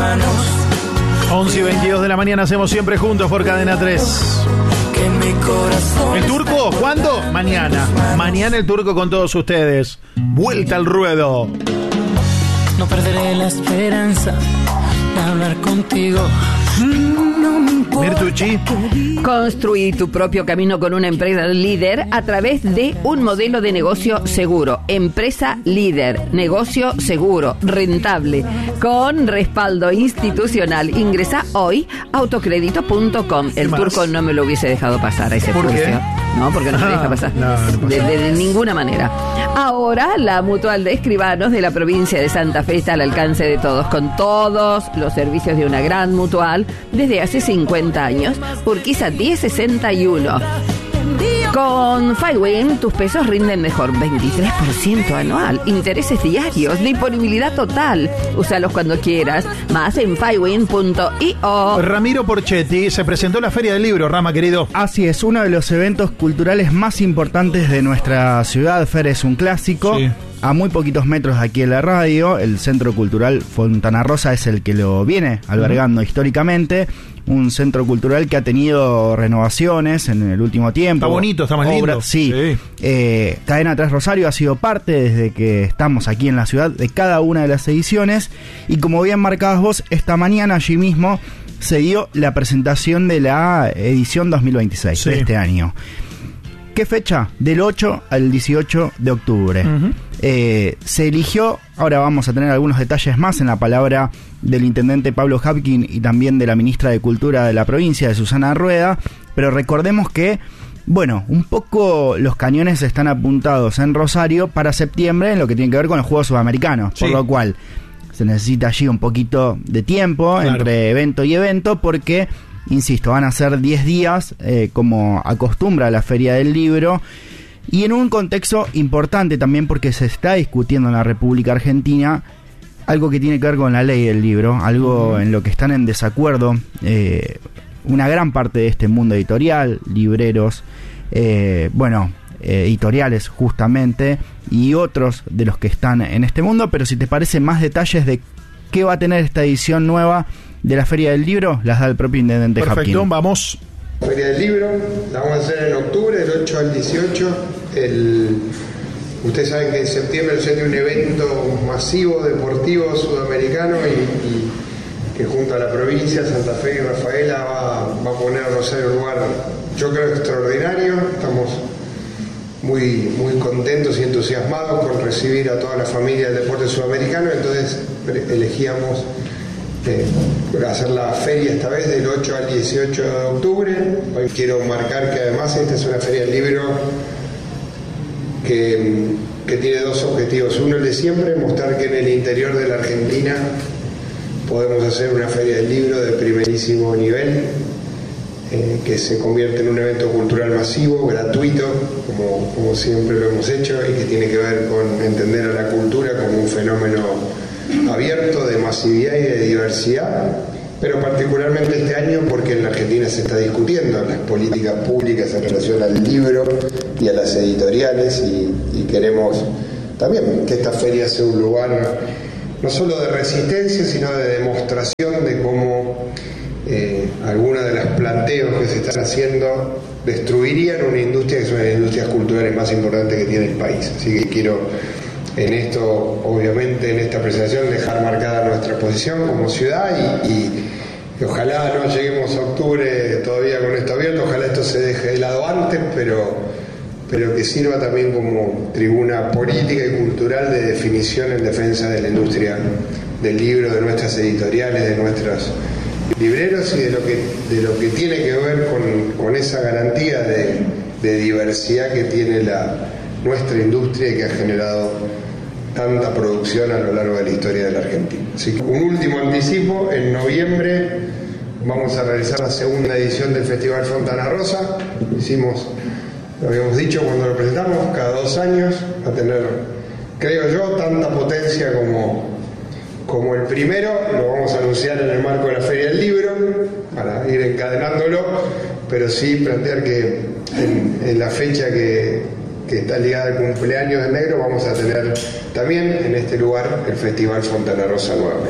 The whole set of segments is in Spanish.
manos. 11:22 de la mañana, hacemos siempre juntos por Cadena 3. Que mi corazón. ¿El Turco? ¿Cuándo? Mañana. Mañana el Turco con todos ustedes. Vuelta al ruedo. No perderé la esperanza de hablar contigo. No me importa. Mirtucci. Construí tu propio camino con una empresa líder a través de un modelo de negocio seguro. Empresa líder, negocio seguro, rentable, con respaldo institucional. Ingresa hoy a autocrédito.com. El Turco no me lo hubiese dejado pasar a ese ¿Por qué? juicio. No, porque no me deja pasar. No pasa de ninguna manera. Ahora, la Mutual de Escribanos de la provincia de Santa Fe está al alcance de todos, con todos los servicios de una gran mutual desde hace 50 años. Urquiza 1061. Con Fywin tus pesos rinden mejor, 23% anual, intereses diarios, disponibilidad total. Úsalos cuando quieras, más en fywin.io. Ramiro Porchetti, se presentó la Feria del Libro, Rama querido. Así es, uno de los eventos culturales más importantes de nuestra ciudad. Fer es un clásico. Sí. A muy poquitos metros de aquí en la radio, el Centro Cultural Fontana Rosa es el que lo viene albergando históricamente. Un centro cultural que ha tenido renovaciones en el último tiempo. Está bonito, está más lindo. Sí. Cadena 3 Rosario ha sido parte desde que estamos aquí en la ciudad de cada una de las ediciones. Y como bien marcabas vos, esta mañana allí mismo se dio la presentación de la edición 2026 de este año. ¿Qué fecha? Del 8 al 18 de octubre. Se eligió, ahora vamos a tener algunos detalles más en la palabra del intendente Pablo Hapkin y también de la ministra de Cultura de la provincia, de Susana Rueda, pero recordemos que, bueno, un poco los cañones están apuntados en Rosario para septiembre en lo que tiene que ver con los Juegos Sudamericanos, por lo cual se necesita allí un poquito de tiempo entre evento y evento porque... Insisto, van a ser 10 días, como acostumbra la Feria del Libro, y en un contexto importante también porque se está discutiendo en la República Argentina algo que tiene que ver con la ley del libro, algo en lo que están en desacuerdo una gran parte de este mundo editorial, libreros, editoriales justamente, y otros de los que están en este mundo. Pero si te parece, más detalles de qué va a tener esta edición nueva de la Feria del Libro las da el propio intendente Hapkin. Perfecto, vamos. Feria del Libro, la vamos a hacer en octubre, del 8 al 18. Ustedes saben que en septiembre se tiene un evento masivo deportivo sudamericano y que junto a la provincia, Santa Fe y Rafaela va a poner a Rosario en un lugar, yo creo, extraordinario. Estamos muy contentos y entusiasmados con recibir a toda la familia del deporte sudamericano. Entonces elegíamos hacer la feria esta vez del 8 al 18 de octubre. Hoy quiero marcar que además esta es una feria del libro que tiene dos objetivos. Uno, el de siempre, mostrar que en el interior de la Argentina podemos hacer una feria del libro de primerísimo nivel, que se convierte en un evento cultural masivo, gratuito, como siempre lo hemos hecho, y que tiene que ver con entender a la cultura como un fenómeno abierto, de masividad y de diversidad, pero particularmente este año porque en la Argentina se está discutiendo las políticas públicas en relación al libro y a las editoriales, y queremos también que esta feria sea un lugar no solo de resistencia, sino de demostración de cómo algunos de los planteos que se están haciendo destruirían una industria que es una de las industrias culturales más importantes que tiene el país. Así que quiero en esto, obviamente, en esta presentación, dejar marcada nuestra posición como ciudad y ojalá no lleguemos a octubre todavía con esto abierto, ojalá esto se deje de lado antes, pero que sirva también como tribuna política y cultural de definición en defensa de la industria del libro, de nuestras editoriales, de nuestros libreros y de lo que tiene que ver con esa garantía de diversidad que tiene nuestra industria y que ha generado tanta producción a lo largo de la historia de la Argentina. Así que un último anticipo: en noviembre vamos a realizar la segunda edición del Festival Fontana Rosa. Lo habíamos dicho cuando lo presentamos, cada 2 años va a tener, creo yo, tanta potencia como el primero. Lo vamos a anunciar en el marco de la Feria del Libro para ir encadenándolo, pero sí plantear que en la fecha que está ligada al cumpleaños de Negro vamos a tener también en este lugar el Festival Fontana Rosa nuevamente.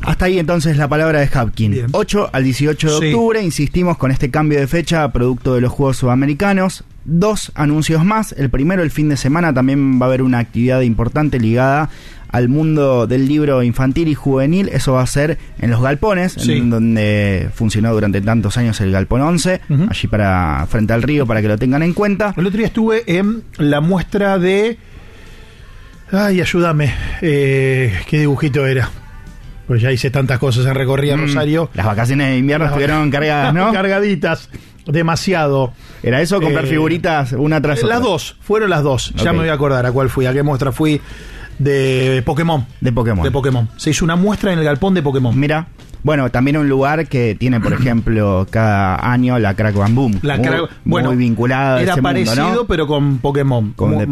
Hasta ahí entonces la palabra de Hapkin. Bien. 8 al 18 de Sí. octubre, insistimos con este cambio de fecha producto de los Juegos Sudamericanos. 2 anuncios más. El primero, el fin de semana, también va a haber una actividad importante ligada al mundo del libro infantil y juvenil. Eso va a ser en Los Galpones, Sí. en donde funcionó durante tantos años el Galpón 11, Ujú. allí frente al río, para que lo tengan en cuenta. El otro día estuve en la muestra de... Ay, ayúdame. ¿Qué dibujito era? Pues ya hice tantas cosas en Recorrida Rosario. Las vacaciones de invierno estuvieron cargadas, ¿no? Cargaditas. Demasiado. ¿Era eso? ¿Comprar figuritas una tras otra? Las dos. Fueron las dos. Ya Ok. me voy a acordar a cuál fui. A qué muestra fui. De Pokémon. De Pokémon. De Pokémon. Se hizo una muestra en el galpón de Pokémon. Mira, bueno, también un lugar que tiene, por ejemplo, cada año la Crack Bam Boom. Muy vinculada a era ese parecido, mundo, ¿no? pero con Pokémon.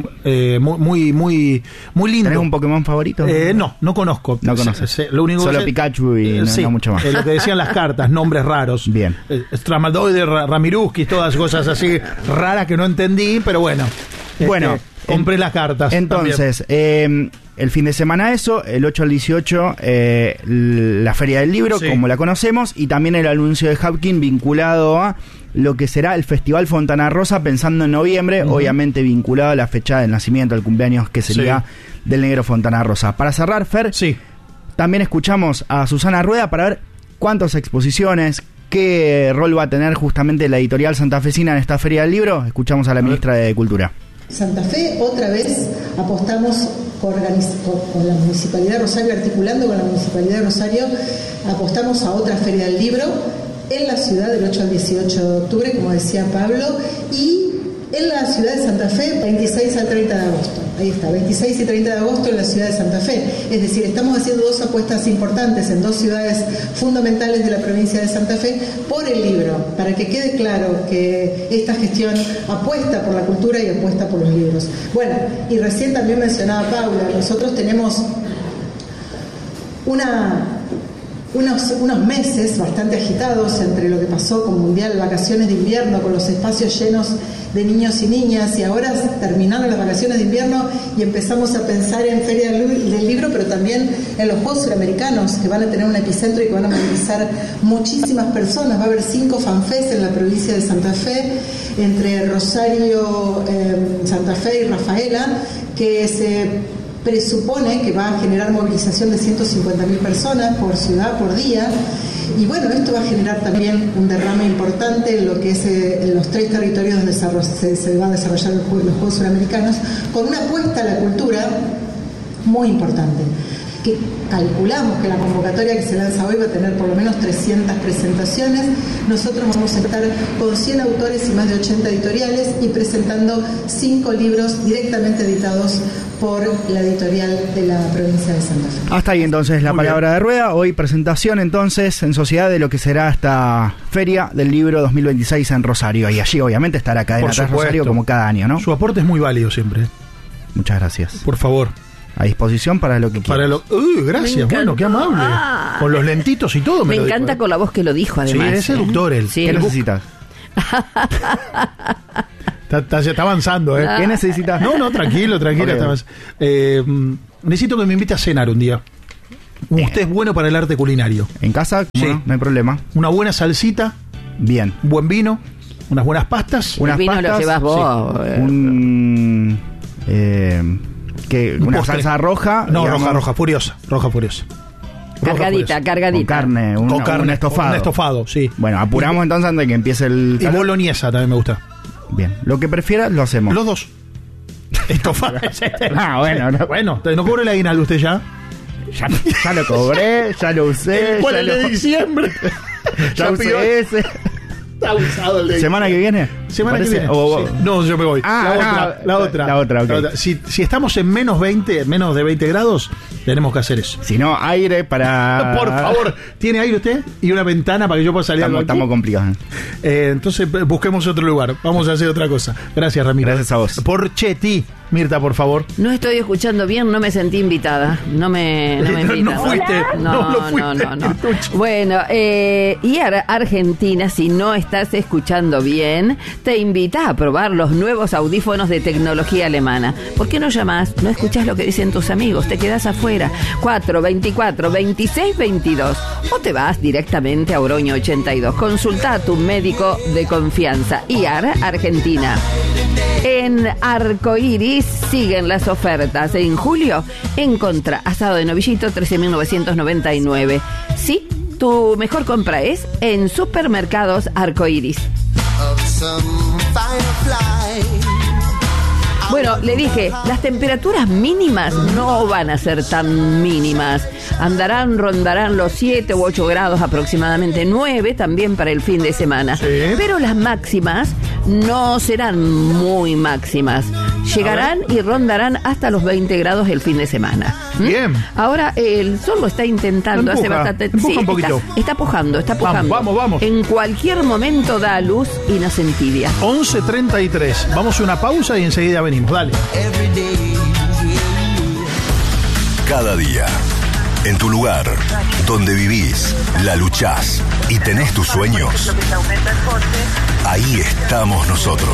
Muy lindo. ¿Tenés un Pokémon favorito? No conozco. No conoces. Lo único Solo que sé- Pikachu y no mucho más. Lo que decían las cartas, nombres raros. Bien. Stramaldoide, Ramiruski, todas cosas así raras que no entendí, pero bueno. Bueno, compré las cartas. Entonces, el fin de semana eso, el 8 al 18, la Feria del Libro, Sí. como la conocemos, y también el anuncio de Hapkin vinculado a lo que será el Festival Fontana Rosa, pensando en noviembre, obviamente vinculado a la fecha del nacimiento, al cumpleaños que sería del negro Fontana Rosa. Para cerrar, Fer, Sí. también escuchamos a Susana Rueda para ver cuántas exposiciones, qué rol va a tener justamente la editorial santafesina en esta Feria del Libro. Escuchamos a la ministra de Cultura. Santa Fe, otra vez apostamos con la Municipalidad de Rosario, articulando con la Municipalidad de Rosario, apostamos a otra Feria del Libro en la ciudad del 8 al 18 de octubre, como decía Pablo, y en la ciudad de Santa Fe, 26 al 30 de agosto. Ahí está, 26 y 30 de agosto en la ciudad de Santa Fe. Es decir, estamos haciendo dos apuestas importantes en dos ciudades fundamentales de la provincia de Santa Fe por el libro, para que quede claro que esta gestión apuesta por la cultura y apuesta por los libros. Bueno, y recién también mencionaba Paula, nosotros tenemos unos meses bastante agitados entre lo que pasó con Mundial Vacaciones de Invierno, con los espacios llenos de niños y niñas, y ahora terminaron las vacaciones de invierno y empezamos a pensar en Feria del Libro, pero también en los Juegos Suramericanos, que van a tener un epicentro y que van a movilizar muchísimas personas. Va a haber 5 fanfes en la provincia de Santa Fe, entre Rosario, Santa Fe y Rafaela, que se presupone que va a generar movilización de 150.000 personas por ciudad, por día. Y bueno, esto va a generar también un derrame importante en lo que es en los 3 territorios donde se va a desarrollar los Juegos Suramericanos, con una apuesta a la cultura muy importante, que calculamos que la convocatoria que se lanza hoy va a tener por lo menos 300 presentaciones. Nosotros vamos a estar con 100 autores y más de 80 editoriales y presentando 5 libros directamente editados por la editorial de la provincia de Santa Fe. Hasta ahí entonces la Muy palabra bien. de Rueda. Hoy presentación entonces en sociedad de lo que será esta Feria del Libro 2026 en Rosario. Y allí obviamente estará Cadena Por Tras supuesto. Rosario como cada año, ¿no? Su aporte es muy válido siempre. Muchas gracias. Por favor. A disposición para lo que Para quieras. gracias, Me encanta. bueno, qué amable. Ah. Con los lentitos y todo. Me lo dijo, encanta ¿eh? con la voz que lo dijo, además. Sí, es seductor él. Sí, ¿Qué el bu- necesitas? Está avanzando, ¿eh? ¿Qué necesitas? No, tranquilo. Ok. está avanzando. Necesito que me invite a cenar un día. Usted es bueno para el arte culinario. ¿En casa? Sí. Bueno, no hay problema. Una buena salsita, Bien. buen vino, unas buenas pastas. Unas el vino lo pastas, llevas vos. Un una postre. salsa roja. No, digamos, roja furiosa. Cargadita, con cargadita. carne, Con un carne, estofado. Un estofado, sí. Bueno, apuramos entonces antes de que empiece el Y calor. boloñesa también me gusta. Bien, lo que prefieras lo hacemos. Los dos. Estofado. Ah, bueno, no. Bueno, ¿no cobró el aguinaldo usted ya? Ya lo cobré, ya lo usé. ¿Cuál ya es el de lo- diciembre? Ya pidió- usé ese. Está usado el de ¿Semana que viene? Semana que ¿Parece? viene. O- Sí. No, yo me voy. Ah, la otra. la otra, ok. Si estamos en menos de 20 grados, tenemos que hacer eso. Si no, aire para... Por favor, ¿tiene aire usted? Y una ventana para que yo pueda salir al Estamos, balcón. estamos complicados. Entonces busquemos otro lugar. Vamos a hacer otra cosa. Gracias, Ramiro. Gracias a vos. Por Chetty. Mirta, por favor. No estoy escuchando bien, no me sentí invitada. No me invitan. No fuiste, no lo fuiste, Mirtucci. Bueno, y Argentina, si no estás escuchando bien, te invita a probar los nuevos audífonos de tecnología alemana. ¿Por qué no llamás? No escuchás lo que dicen tus amigos, te quedás afuera. 424-2622 o te vas directamente a Oroño 82. Consulta a tu médico de confianza. IAR Argentina. En Arcoiris siguen las ofertas. En julio, encontrá asado de novillito 13.999. Sí, tu mejor compra es en Supermercados Arcoiris. Bueno, le dije, las temperaturas mínimas no van a ser tan mínimas. Rondarán los 7 u 8 grados aproximadamente, 9 también para el fin de semana. ¿Sí? Pero las máximas no serán muy máximas. Llegarán y rondarán hasta los 20 grados el fin de semana. Bien. Ahora el sol lo está intentando, hace bastante. Empuja un poquito. Está pujando. Vamos. En cualquier momento da a luz y nos entibia. 11:33. Vamos a una pausa y enseguida venimos. Dale. Cada día, en tu lugar, donde vivís, la luchás y tenés tus sueños, ahí estamos nosotros.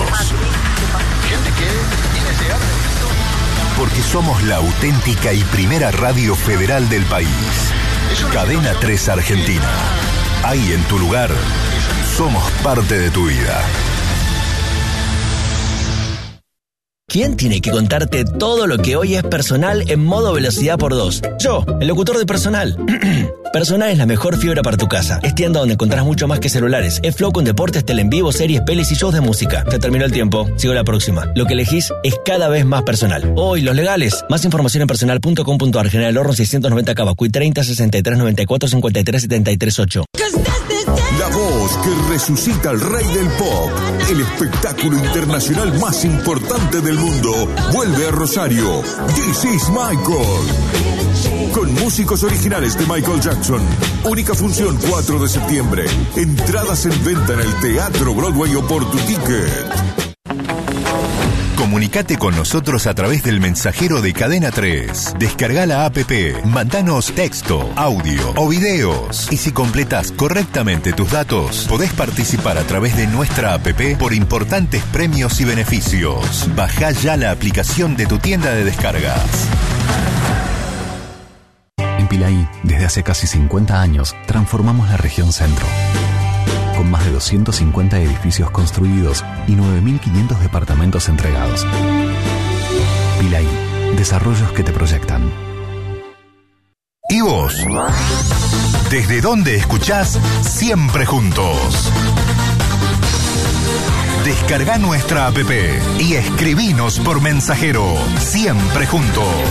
Porque somos la auténtica y primera radio federal del país. Cadena 3 Argentina. Ahí en tu lugar, somos parte de tu vida. ¿Quién tiene que contarte todo lo que hoy es Personal en modo velocidad por 2? Yo, el locutor de Personal. Personal es la mejor fibra para tu casa. Es tienda donde encontrás mucho más que celulares. Es Flow con deportes, tele en vivo, series, pelis y shows de música. Se terminó el tiempo. Sigo la próxima. Lo que elegís es cada vez más Personal. Hoy, los legales. Más información en personal.com.ar. General Horno 690 Cabacuy 30 63 94 53 73 8. La voz que resucita al rey del pop. El espectáculo internacional más importante del mundo vuelve a Rosario. This is Michael. Con músicos originales de Michael Jackson. Única función 4 de septiembre. Entradas en venta en el Teatro Broadway o por tu ticket. Comunicate con nosotros a través del mensajero de Cadena 3. Descarga la app, mandanos texto, audio o videos. Y si completas correctamente tus datos, podés participar a través de nuestra app por importantes premios y beneficios. Bajá ya la aplicación de tu tienda de descargas. En Pilaí, desde hace casi 50 años, transformamos la región centro. Con más de 250 edificios construidos y 9.500 departamentos entregados. Pilaí, desarrollos que te proyectan. ¿Y vos? ¿Desde dónde escuchás Siempre Juntos? Descarga nuestra app y escribinos por mensajero. Siempre Juntos.